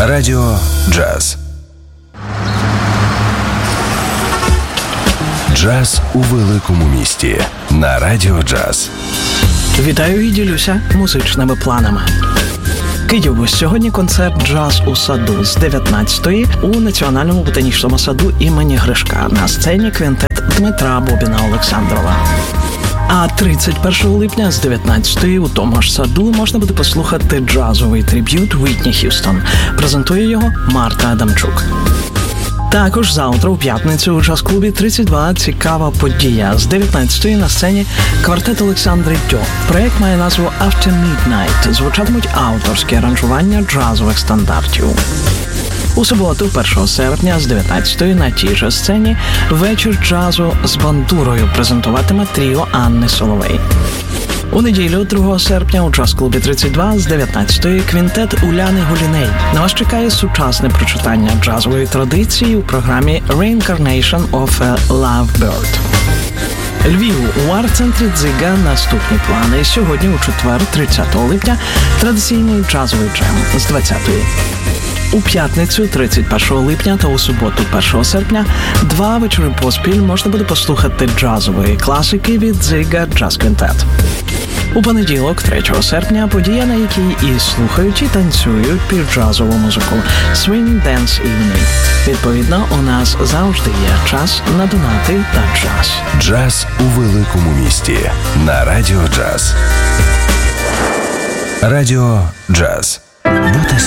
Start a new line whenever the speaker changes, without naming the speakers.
Радіо Джаз. Джаз у великому місті на Радіо Джаз.
Вітаю і ділюся музичними планами. Київ. Сьогодні концерт «Джаз у саду» з 19-ї у Національному ботанічному саду імені Гришка. На сцені квінтет Дмитра Бобіна-Олександрова. А 31 липня з 19-ї у тому ж саду можна буде послухати джазовий триб'ют Вітні Х'юстон. Презентує його Марта Адамчук. Також завтра, у п'ятницю, у джаз-клубі 32 цікава подія. З 19-ї на сцені квартет Олександри Дьо. Проєкт має назву «After Midnight». Звучатимуть авторські аранжування джазових стандартів. У суботу, 1 серпня, з 19-ї на тій же сцені вечір джазу з бандурою презентуватиме тріо Анни Соловей. У неділю, 2 серпня, у джаз-клубі 32 з 19-ї квінтет Уляни Гуліней. На вас чекає сучасне прочитання джазової традиції у програмі «Reincarnation of a Lovebird». Львів. У арт-центрі «Дзига» наступні плани. Сьогодні, у четвер, 30 липня, традиційний джазовий джем з 20-ї. У п'ятницю, 31 липня та у суботу, 1 серпня, 2 вечори поспіль можна буде послухати джазової класики від «Дзига Джаз Квінтет». У понеділок, 3 серпня, подія, на якій і слухають, і танцюють під джазову музику «Swing Dance Evening». Відповідно, у нас завжди є час на донати та джаз.
Джаз у великому місті на Радіо Джаз. Радіо Джаз. Бути